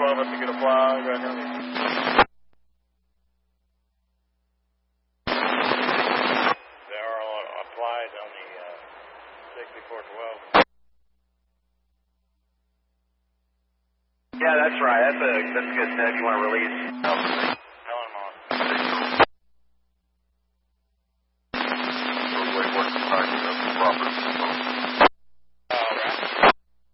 12 up to get a flag. They are applied on the 6412. Yeah, that's right. That's good. If you want to release.